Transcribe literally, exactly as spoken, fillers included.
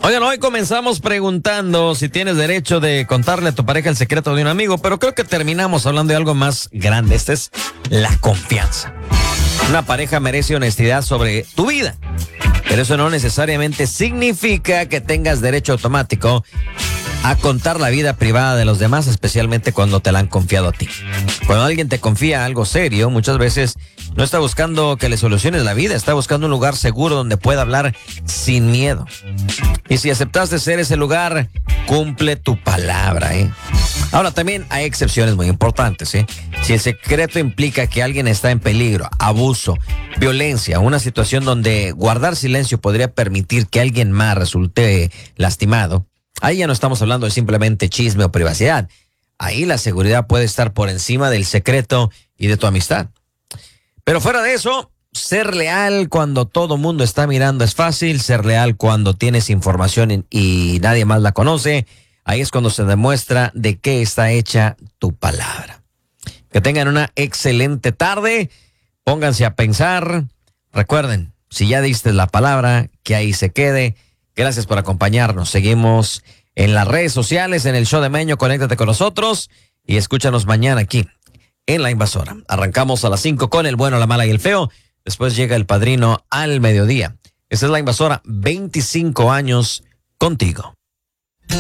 Oigan, hoy comenzamos preguntando si tienes derecho de contarle a tu pareja el secreto de un amigo, pero creo que terminamos hablando de algo más grande. Esta es la confianza. Una pareja merece honestidad sobre tu vida, pero eso no necesariamente significa que tengas derecho automático a contar la vida privada de los demás, especialmente cuando te la han confiado a ti. Cuando alguien te confía algo serio, muchas veces no está buscando que le soluciones la vida, está buscando un lugar seguro donde pueda hablar sin miedo. Y si aceptaste ser ese lugar, cumple tu palabra, ¿eh? Ahora, también hay excepciones muy importantes, ¿eh? Si el secreto implica que alguien está en peligro, abuso, violencia, una situación donde guardar silencio podría permitir que alguien más resulte lastimado, ahí ya no estamos hablando de simplemente chisme o privacidad. Ahí la seguridad puede estar por encima del secreto y de tu amistad. Pero fuera de eso, ser leal cuando todo mundo está mirando es fácil. Ser leal cuando tienes información y nadie más la conoce, ahí es cuando se demuestra de qué está hecha tu palabra. Que tengan una excelente tarde. Pónganse a pensar. Recuerden, si ya diste la palabra, que ahí se quede. Gracias por acompañarnos. Seguimos en las redes sociales, en el show de Meño. Conéctate con nosotros y escúchanos mañana aquí en La Invasora. Arrancamos a las cinco con el bueno, la mala y el feo. Después llega el padrino al mediodía. Esta es La Invasora, veinticinco años contigo.